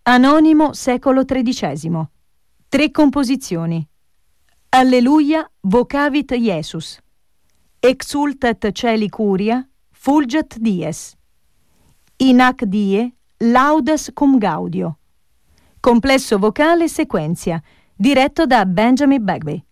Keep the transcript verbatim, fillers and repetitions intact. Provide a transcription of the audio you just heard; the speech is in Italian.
Anonimo secolo tredicesimo. Tre composizioni. Alleluia vocavit Iesus. Exultat celi curia, fulget dies. In hac die laudes cum gaudio. Complesso vocale sequenzia, diretto da Benjamin Bagby.